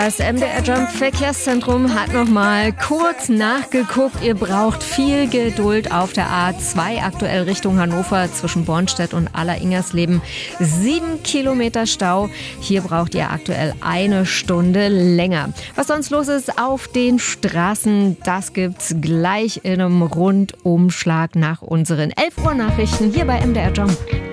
Das MDR Jump Verkehrszentrum hat noch mal kurz nachgeguckt. Ihr braucht viel Geduld auf der A2 aktuell Richtung Hannover zwischen Bornstedt und Aller-Ingersleben. 7 Kilometer Stau. Hier braucht ihr aktuell 1 Stunde länger. Was sonst los ist auf den Straßen, das gibt's gleich in einem Rundumschlag nach unseren 11 Uhr Nachrichten hier bei MDR Jump.